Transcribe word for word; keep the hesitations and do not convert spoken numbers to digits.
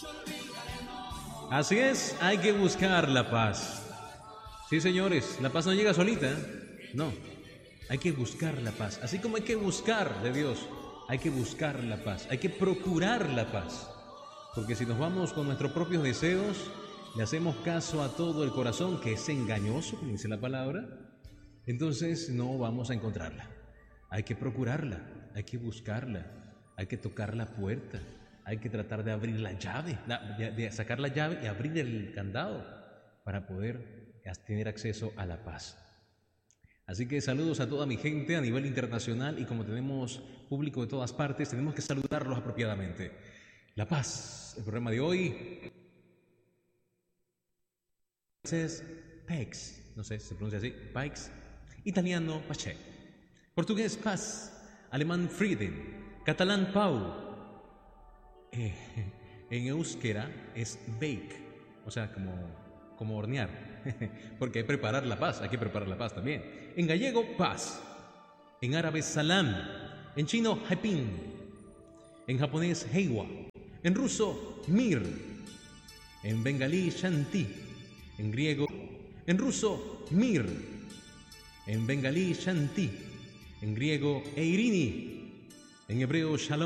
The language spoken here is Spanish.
Así es, hay que buscar la paz. Sí, señores, la paz no llega solita. No, hay que buscar la paz. Así como hay que buscar de Dios, hay que buscar la paz. Hay que procurar la paz. Porque si nos vamos con nuestros propios deseos, le hacemos caso a todo el corazón, que es engañoso, como dice la palabra, entonces no vamos a encontrarla. Hay que procurarla, hay que buscarla, hay que tocar la puerta, hay que tratar de abrir la llave, de sacar la llave y abrir el candado para poder tener acceso a la paz. Así que saludos a toda mi gente a nivel internacional, y como tenemos público de todas partes, tenemos que saludarlos apropiadamente. La paz, el programa de hoy es Pax, no sé si se pronuncia así, Pax, italiano Pace, portugués paz, alemán Frieden, catalán Pau, eh, en euskera es bake, o sea, como, como hornear, porque hay que preparar la paz, hay que preparar la paz también. En gallego, paz, en árabe, salam, en chino, haipin, en japonés, heiwa, en ruso, mir, en bengalí, shanti, en griego, en ruso, mir, en bengalí, shanti, en griego, eirini, en hebreo, shalom.